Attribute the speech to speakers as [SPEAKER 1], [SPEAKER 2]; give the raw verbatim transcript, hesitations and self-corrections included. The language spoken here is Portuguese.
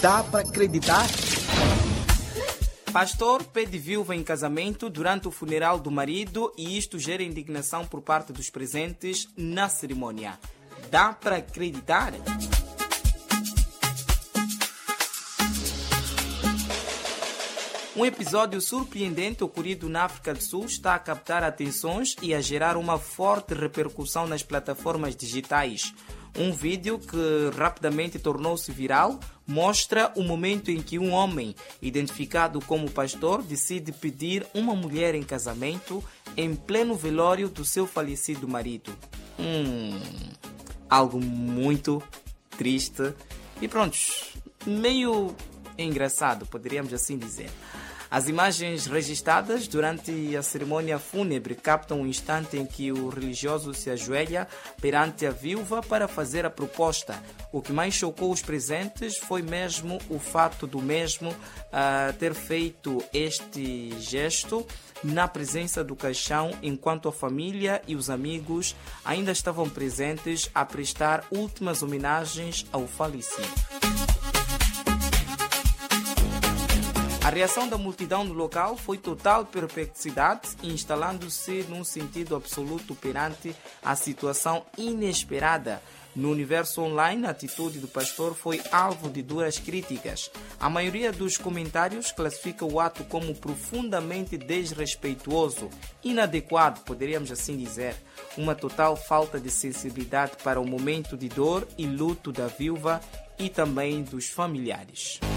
[SPEAKER 1] Dá para acreditar?
[SPEAKER 2] Pastor pede viúva em casamento durante o funeral do marido e isto gera indignação por parte dos presentes na cerimônia. Dá para acreditar? Um episódio surpreendente ocorrido na África do Sul está a captar atenções e a gerar uma forte repercussão nas plataformas digitais. Um vídeo que rapidamente tornou-se viral mostra o momento em que um homem, identificado como pastor, decide pedir uma mulher em casamento em pleno velório do seu falecido marido. Hum, algo muito triste e pronto, meio engraçado, poderíamos assim dizer. As imagens registradas durante a cerimônia fúnebre captam o instante em que o religioso se ajoelha perante a viúva para fazer a proposta. O que mais chocou os presentes foi mesmo o fato do mesmo uh, ter feito este gesto na presença do caixão, enquanto a família e os amigos ainda estavam presentes a prestar últimas homenagens ao falecido. A reação da multidão no local foi total perplexidade, instalando-se num sentido absoluto perante a situação inesperada. No universo online, a atitude do pastor foi alvo de duras críticas. A maioria dos comentários classifica o ato como profundamente desrespeituoso, inadequado, poderíamos assim dizer, uma total falta de sensibilidade para o momento de dor e luto da viúva e também dos familiares.